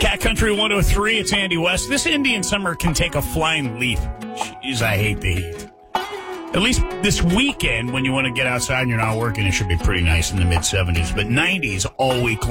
Cat Country 103, it's Andy West. This Indian summer can take a flying leap. Jeez, I hate the heat. At least this weekend, when you want to get outside and you're not working, it should be pretty nice in the mid-70s. But 90s all week long.